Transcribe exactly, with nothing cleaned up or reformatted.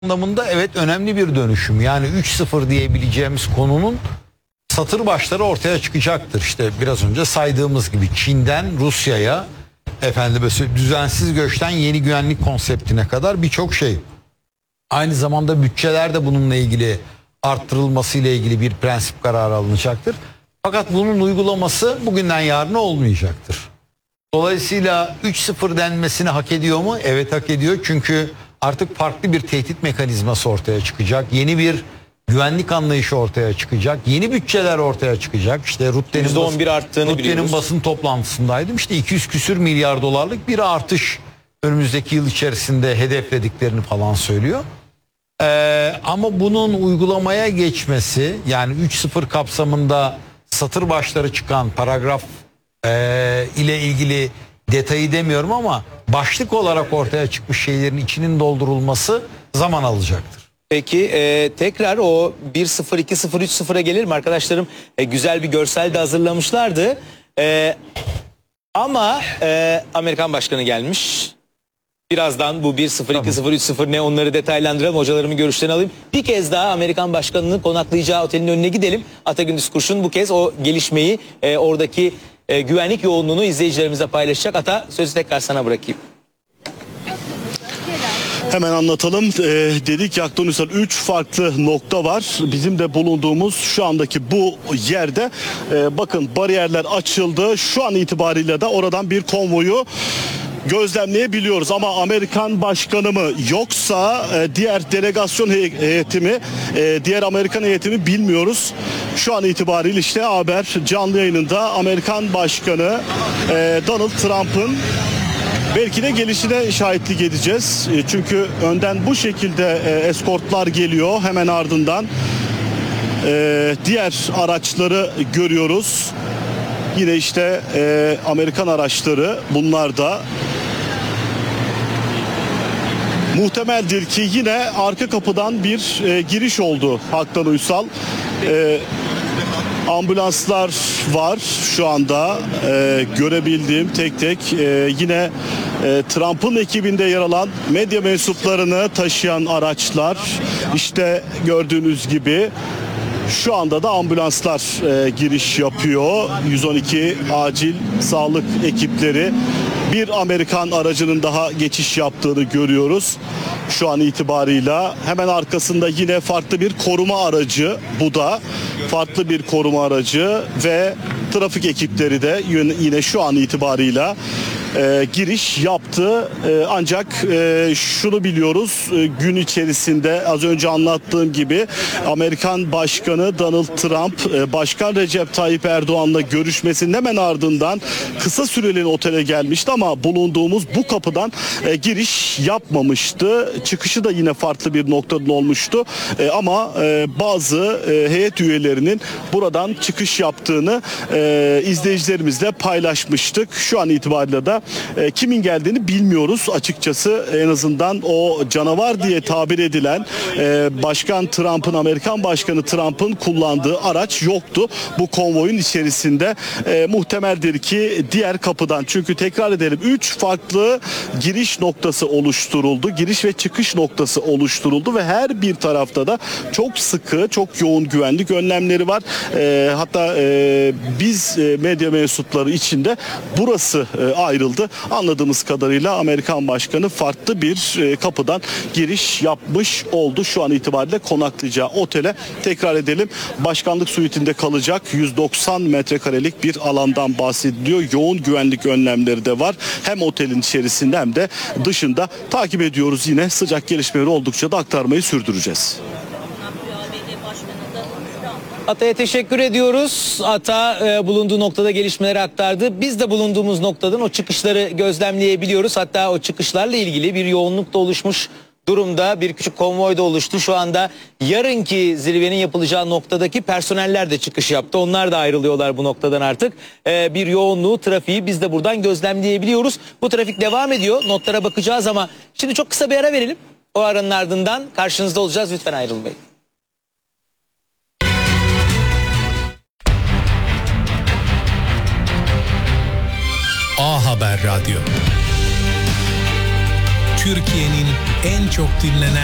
anlamında evet önemli bir dönüşüm. Yani üç sıfır diyebileceğimiz konunun satır başları ortaya çıkacaktır. İşte biraz önce saydığımız gibi Çin'den Rusya'ya, efendim düzensiz göçten yeni güvenlik konseptine kadar birçok şey. Aynı zamanda bütçeler de bununla ilgili arttırılması ile ilgili bir prensip kararı alınacaktır. Fakat bunun uygulaması bugünden yarına olmayacaktır. Dolayısıyla üç sıfır denmesini hak ediyor mu? Evet, hak ediyor. Çünkü artık farklı bir tehdit mekanizması ortaya çıkacak. Yeni bir güvenlik anlayışı ortaya çıkacak. Yeni bütçeler ortaya çıkacak. İşte Rutte'nin yüzde on bir arttığını biliyoruz. basın toplantısındaydım. İşte iki yüz küsür milyar dolarlık bir artış önümüzdeki yıl içerisinde hedeflediklerini falan söylüyor. Ee, ama bunun uygulamaya geçmesi, yani üç sıfır kapsamında satır başları çıkan paragraf e, ile ilgili detayı demiyorum ama başlık olarak ortaya çıkmış şeylerin içinin doldurulması zaman alacaktır. Peki e, tekrar o bir sıfır, iki sıfır, üç sıfıra gelirim. Arkadaşlarım e, güzel bir görsel de hazırlamışlardı. E, ama e, Amerikan Başkanı gelmiş. Birazdan bu bir sıfır, iki sıfır, üç sıfır ne onları detaylandıralım. Hocalarımın görüşlerini alayım. Bir kez daha Amerikan Başkanı'nın konaklayacağı otelin önüne gidelim. Atagündüz Kurşun bu kez o gelişmeyi, e, oradaki e, güvenlik yoğunluğunu izleyicilerimize paylaşacak. Ata, sözü tekrar sana bırakayım. Hemen anlatalım. Ee, dedik ya Akdeniz üç farklı nokta var. Bizim de bulunduğumuz şu andaki bu yerde e, bakın bariyerler açıldı. Şu an itibariyle de oradan bir konvoyu gözlemleyebiliyoruz ama Amerikan başkanı mı yoksa e, diğer delegasyon heyeti mi, e, diğer Amerikan heyeti mi bilmiyoruz. Şu an itibariyle işte haber canlı yayınında Amerikan başkanı e, Donald Trump'ın belki de gelişine şahitlik edeceğiz. E, çünkü önden bu şekilde e, eskortlar geliyor, hemen ardından e, diğer araçları görüyoruz. Yine işte e, Amerikan araçları, bunlar da muhtemeldir ki yine arka kapıdan bir e, giriş oldu Haktan Uysal. E, ambulanslar var şu anda e, görebildiğim tek tek e, yine e, Trump'ın ekibinde yer alan medya mensuplarını taşıyan araçlar, işte gördüğünüz gibi. Şu anda da ambulanslar e, giriş yapıyor. yüz on iki acil sağlık ekipleri. Bir Amerikan aracının daha geçiş yaptığını görüyoruz. Şu an itibarıyla hemen arkasında yine farklı bir koruma aracı, bu da farklı bir koruma aracı ve trafik ekipleri de yine şu an itibarıyla e, giriş yaptı. E, ancak e, şunu biliyoruz, e, gün içerisinde az önce anlattığım gibi Amerikan Başkanı Donald Trump, e, Başkan Recep Tayyip Erdoğan'la görüşmesinin hemen ardından kısa süreli otele gelmişti ama bulunduğumuz bu kapıdan e, giriş yapmamıştı. Çıkışı da yine farklı bir noktadan olmuştu. E, ama e, bazı e, heyet üyelerinin buradan çıkış yaptığını e, izleyicilerimizle paylaşmıştık. Şu an itibariyle de e, kimin geldiğini bilmiyoruz açıkçası. En azından o canavar diye tabir edilen e, Başkan Trump'ın, Amerikan Başkanı Trump'ın kullandığı araç yoktu bu konvoyun içerisinde. E, muhtemeldir ki diğer kapıdan, çünkü tekrar edelim üç farklı giriş noktası oluşturuldu. Giriş ve çıkış noktası oluşturuldu ve her bir tarafta da çok sıkı, çok yoğun güvenlik önlemleri var. E, hatta e, biz e, medya mensupları içinde burası e, ayrıldı. Anladığımız kadarıyla Amerikan Başkanı farklı bir e, kapıdan giriş yapmış oldu. Şu an itibariyle konaklayacağı otele, tekrar edelim, başkanlık suitinde kalacak yüz doksan metrekarelik bir alandan bahsediliyor. Yoğun güvenlik önlemleri de var. Hem otelin içerisinde hem de dışında. Takip ediyoruz, yine sıcak gelişmeleri oldukça da aktarmayı sürdüreceğiz. Ata'ya teşekkür ediyoruz. Ata e, bulunduğu noktada gelişmeleri aktardı. Biz de bulunduğumuz noktadan o çıkışları gözlemleyebiliyoruz. Hatta o çıkışlarla ilgili bir yoğunluk da oluşmuş durumda. Bir küçük konvoy da oluştu. Şu anda yarınki zirvenin yapılacağı noktadaki personeller de çıkış yaptı. Onlar da ayrılıyorlar bu noktadan artık. E, bir yoğunluğu, trafiği biz de buradan gözlemleyebiliyoruz. Bu trafik devam ediyor. Notlara bakacağız ama şimdi çok kısa bir ara verelim. O aranın ardından karşınızda olacağız. Lütfen ayrılmayın. A Haber Radyo, Türkiye'nin en çok dinlenen